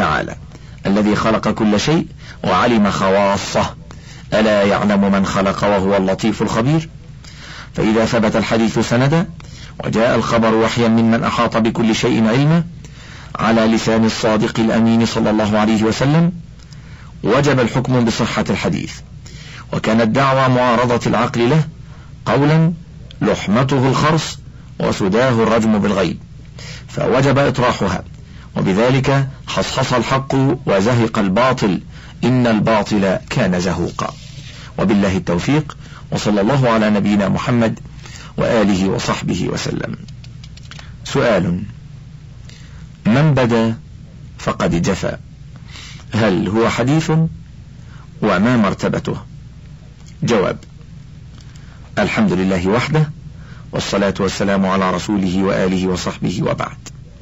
تعالى الذي خلق كل شيء وعلم خواصه، ألا يعلم من خلق وهو اللطيف الخبير. فإذا ثبت الحديث سندا وجاء الخبر وحيا ممن أحاط بكل شيء علما على لسان الصادق الأمين صلى الله عليه وسلم، وجب الحكم بصحة الحديث. وكانت دعوى معارضة العقل له قولا لحمته الخرص وسداه الرجم بالغيب، فوجب إطراحها، وبذلك حصحص الحق وزهق الباطل، إن الباطل كان زهوقا. وبالله التوفيق، وصلى الله على نبينا محمد وآله وصحبه وسلم. سؤال: من بدا فقد جفا، هل هو حديث؟ وما مرتبته؟ جواب: الحمد لله وحده، والصلاة والسلام على رسوله وآله وصحبه، وبعد.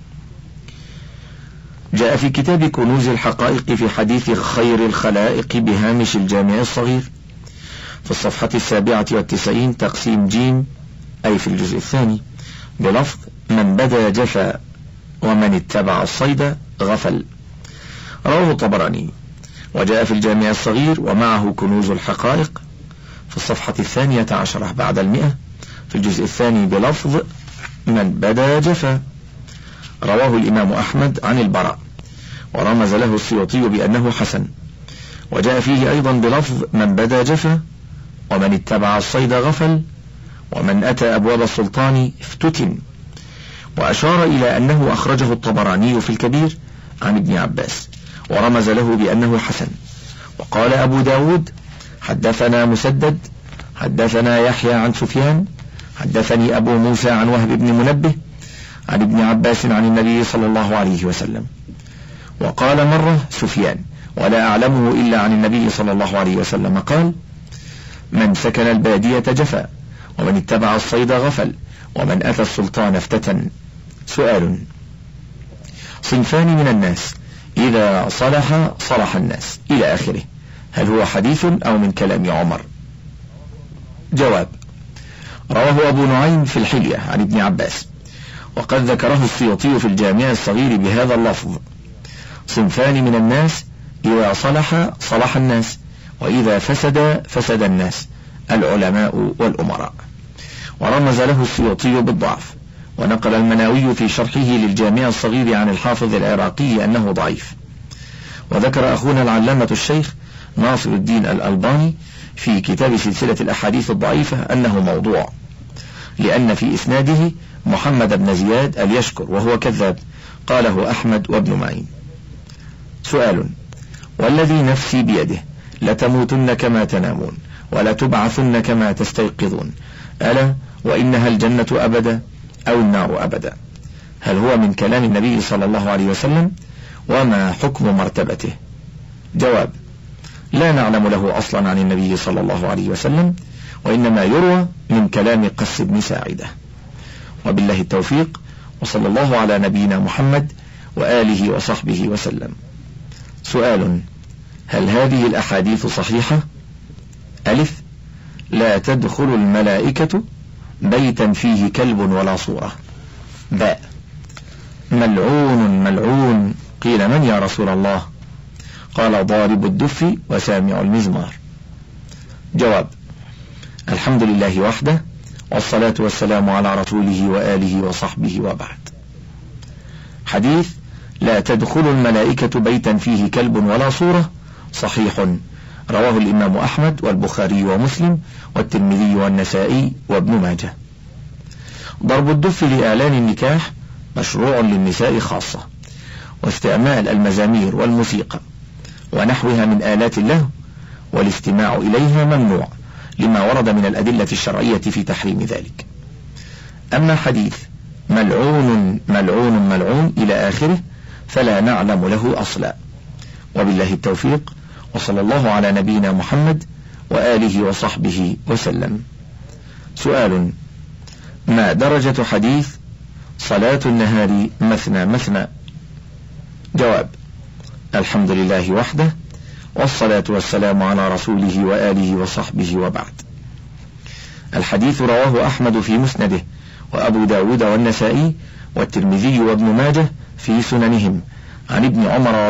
جاء في كتاب كنوز الحقائق في حديث خير الخلائق بهامش الجامع الصغير في الصفحة 97 تقسيم جيم، أي في الجزء الثاني، بلفظ: من بدا جفا ومن اتبع الصيد غفل. رواه الطبراني. وجاء في الجامع الصغير ومعه كنوز الحقائق في الصفحة 12 بعد 100 في الجزء الثاني بلفظ: من بدا جفا. رواه الإمام أحمد عن البراء، ورمز له السيوطي بأنه حسن. وجاء فيه أيضا بلفظ: من بدا جفا ومن اتبع الصيد غفل ومن أتى أبواب السلطان افتتن. وأشار إلى أنه أخرجه الطبراني في الكبير عن ابن عباس، ورمز له بأنه حسن. وقال أبو داود: حدثنا مسدد حدثنا يحيى عن سفيان حدثني أبو موسى عن وهب بن منبه عن ابن عباس عن النبي صلى الله عليه وسلم. وقال مرة سفيان ولا أعلمه إلا عن النبي صلى الله عليه وسلم قال: من سكن البادية جفا ومن اتبع الصيد غفل ومن أتى السلطان افتتن. سؤال: صنفان من الناس إذا صلح الناس إلى آخره، هل هو حديث أو من كلام عمر؟ جواب: رواه أبو نعيم في الحلية عن ابن عباس، وقد ذكره السيوطي في الجامع الصغير بهذا اللفظ: صنفان من الناس إذا صلح الناس، وإذا فسد الناس، العلماء والأمراء. ورمز له السيوطي بالضعف، ونقل المناوي في شرحه للجامع الصغير عن الحافظ العراقي أنه ضعيف. وذكر أخونا العلامة الشيخ ناصر الدين الألباني في كتاب سلسلة الأحاديث الضعيفة أنه موضوع، لأن في إسناده محمد بن زياد اليشكر وهو كذاب، قاله أحمد وابن معين. سؤال: والذي نفسي بيده لتموتن كما تنامون ولتبعثن كما تستيقظون، ألا وإنها الجنة أبدا أو النار أبدا، هل هو من كلام النبي صلى الله عليه وسلم؟ وما حكم مرتبته؟ جواب: لا نعلم له أصلا عن النبي صلى الله عليه وسلم، وإنما يروى من كلام قس بن ساعدة. وبالله التوفيق، وصلى الله على نبينا محمد وآله وصحبه وسلم. سؤال: هل هذه الأحاديث صحيحة؟ ألف: لا تدخل الملائكة بيتا فيه كلب ولا صورة. باء: ملعون ملعون، قيل من يا رسول الله؟ قال: ضارب الدف وسامع المزمار. جواب: الحمد لله وحده، والصلاة والسلام على رسوله وآله وصحبه، وبعد. حديث لا تدخل الملائكة بيتا فيه كلب ولا صورة صحيح، رواه الإمام أحمد والبخاري ومسلم والترمذي والنسائي وابن ماجه. ضرب الدف لإعلان النكاح مشروع للنساء خاصة، واستعمال المزامير والموسيقى ونحوها من آلات اللهو والاستماع إليها ممنوع، لما ورد من الأدلة الشرعية في تحريم ذلك. أما حديث ملعون ملعون ملعون إلى آخره فلا نعلم له أصلا. وبالله التوفيق، وصلى الله على نبينا محمد وآله وصحبه وسلم. سؤال: ما درجة حديث صلاة النهار مثنى مثنى؟ جواب: الحمد لله وحده، والصلاة والسلام على رسوله وآله وصحبه، وبعد. الحديث رواه أحمد في مسنده، وأبو داود والنسائي والترمذي وابن ماجه في سننهم، عن ابن عمر